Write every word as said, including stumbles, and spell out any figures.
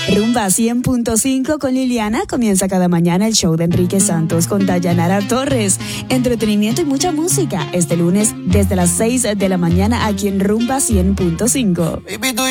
Rumba cien punto cinco con Liliana comienza cada mañana el show de Enrique Santos con Dayanara Torres. Entretenimiento y mucha música este lunes desde las seis de la mañana aquí en Rumba cien punto cinco.